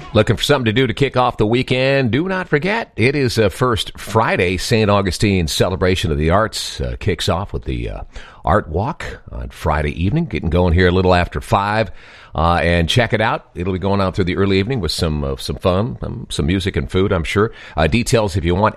Looking for something to do to kick off the weekend? Do not forget, it is First Friday. St. Augustine Celebration of the Arts kicks off with the Art Walk on Friday evening, getting going here a little after 5. And check it out. It'll be going out through the early evening with some fun, some music and food, I'm sure. Details, if you want,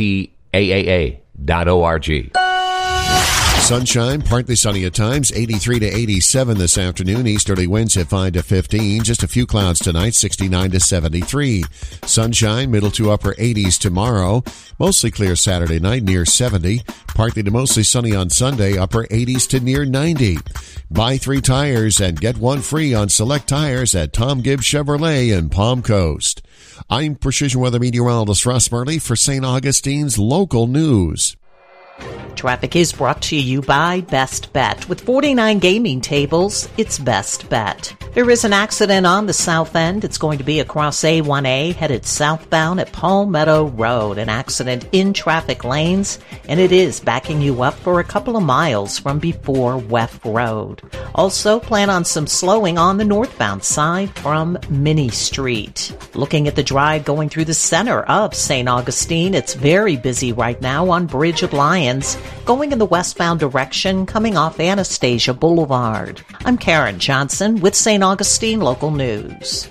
staaa.org. Sunshine, partly sunny at times, 83 to 87 this afternoon. Easterly winds at 5 to 15. Just a few clouds tonight, 69 to 73. Sunshine, middle to upper 80s tomorrow. Mostly clear Saturday night, near 70. Partly to mostly sunny on Sunday, upper 80s to near 90. Buy 3 tires and get 1 free on select tires at Tom Gibbs Chevrolet in Palm Coast. I'm Precision Weather Meteorologist Russ Murley for St. Augustine's local news. Traffic is brought to you by Best Bet. With 49 gaming tables, it's Best Bet. There is an accident on the south end. It's going to be across A1A, headed southbound at Palmetto Road. An accident in traffic lanes, and it is backing you up for a couple of miles from before Weff Road. Also, plan on some slowing on the northbound side from Minnie Street. Looking at the drive going through the center of St. Augustine, it's very busy right now on Bridge of Lions, going in the westbound direction, coming off Anastasia Boulevard. I'm Karen Johnson with St. Augustine Local News.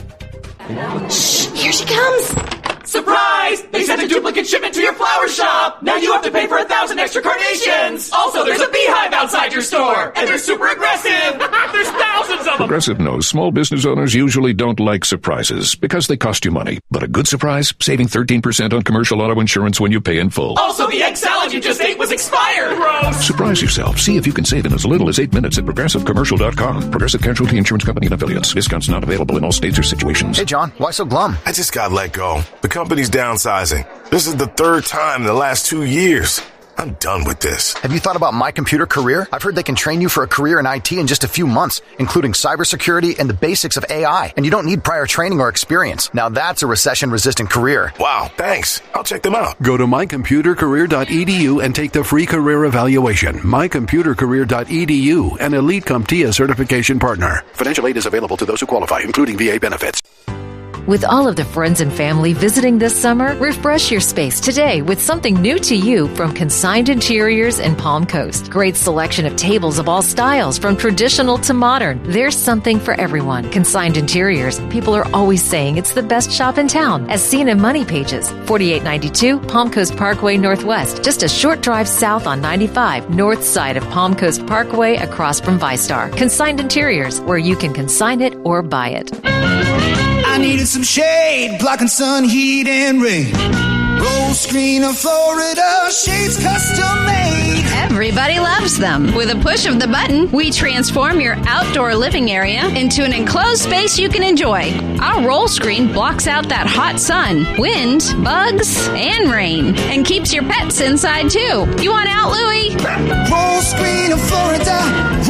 Shh, here she comes! Surprise! They sent a duplicate shipment to your flower shop! Now you have to pay for 1,000 extra carnations! Also, there's a beehive outside your store! And they're super aggressive! There's thousands of them! Progressive knows small business owners usually don't like surprises because they cost you money. But a good surprise? Saving 13% on commercial auto insurance when you pay in full. Also, the egg salad you just ate was expired! Gross! Surprise yourself. See if you can save in as little as 8 minutes at ProgressiveCommercial.com. Progressive Casualty Insurance Company and Affiliates. Discounts not available in all states or situations. Hey, John, why so glum? I just got let go. The company's downsizing. This is the 3rd time in the last 2 years. I'm done with this. Have you thought about My Computer Career? I've heard they can train you for a career in IT in just a few months, including cybersecurity and the basics of AI. And you don't need prior training or experience. Now that's a recession-resistant career. Wow, thanks. I'll check them out. Go to mycomputercareer.edu and take the free career evaluation. mycomputercareer.edu, an Elite CompTIA certification partner. Financial aid is available to those who qualify, including VA benefits. With all of the friends and family visiting this summer, refresh your space today with something new to you from Consigned Interiors in Palm Coast. Great selection of tables of all styles, from traditional to modern. There's something for everyone. Consigned Interiors. People are always saying it's the best shop in town, as seen in Money Pages. 4892 Palm Coast Parkway Northwest, just a short drive south on 95, north side of Palm Coast Parkway across from ViStar. Consigned Interiors, where you can consign it or buy it. I needed some shade, blocking sun, heat, and rain. Roll screen of Florida, shades custom made. Everybody loves them. With a push of the button, we transform your outdoor living area into an enclosed space you can enjoy. Our roll screen blocks out that hot sun, wind, bugs, and rain, and keeps your pets inside too. You want out, Louie? Roll screen of Florida,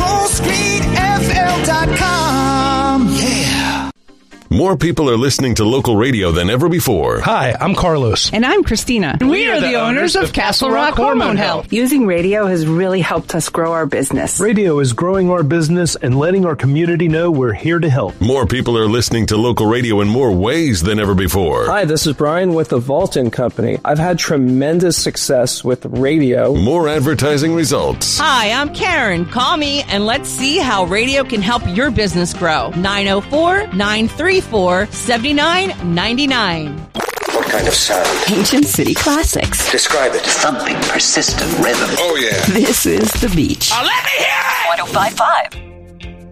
rollscreenfl.com. Yeah. More people are listening to local radio than ever before. Hi, I'm Carlos. And I'm Christina. We are the owners of Castle Rock Hormone Health. Using radio has really helped us grow our business. Radio is growing our business and letting our community know we're here to help. More people are listening to local radio in more ways than ever before. Hi, this is Brian with the Vaulton Company. I've had tremendous success with radio. More advertising results. Hi, I'm Karen. Call me and let's see how radio can help your business grow. 904-934-7999. What kind of sound? Ancient city classics. Describe it. Thumping, persistent rhythm. Oh, yeah. This is The Beach. Let me hear it! 105.5.